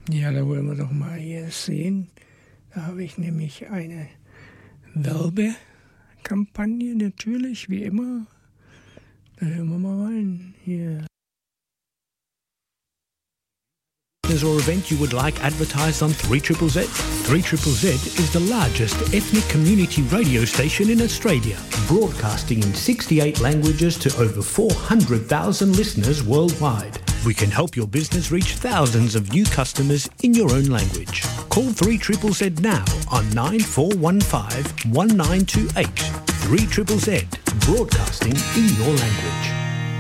Ja, da wollen wir doch mal hier sehen. Da habe ich nämlich eine Werbekampagne, natürlich, wie immer. Da hören wir mal rein. Hier. Or event you would like advertised on 3ZZZ? 3ZZZ is the largest ethnic community radio station in Australia, broadcasting in 68 languages to over 400,000 listeners worldwide. We can help your business reach thousands of new customers in your own language. Call 3ZZZ now on 9415 1928. 3ZZZ, broadcasting in your language.